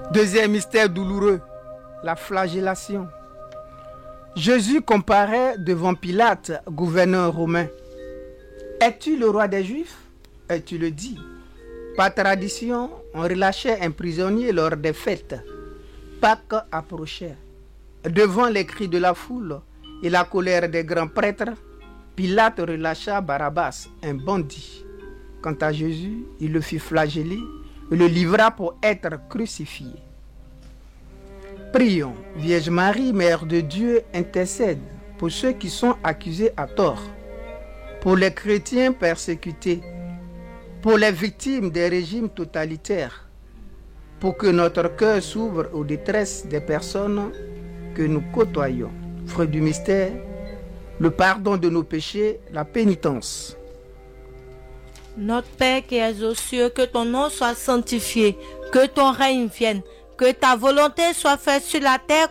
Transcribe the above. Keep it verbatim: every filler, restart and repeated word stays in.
Deuxième mystère douloureux, la flagellation. Jésus comparaît devant Pilate, gouverneur romain. « Es-tu le roi des Juifs ?» Et tu le dis. Par tradition, on relâchait un prisonnier lors des fêtes. Pâques approchait. Devant les cris de la foule et la colère des grands prêtres, Pilate relâcha Barabbas, un bandit. Quant à Jésus, il le fit flageller et le livra pour être crucifié. Prions, Vierge Marie, Mère de Dieu, intercède pour ceux qui sont accusés à tort, pour les chrétiens persécutés, pour les victimes des régimes totalitaires, pour que notre cœur s'ouvre aux détresses des personnes que nous côtoyons. Fruit du mystère, le pardon de nos péchés, la pénitence. Notre Père qui es aux cieux, que ton nom soit sanctifié, que ton règne vienne, que ta volonté soit faite sur la terre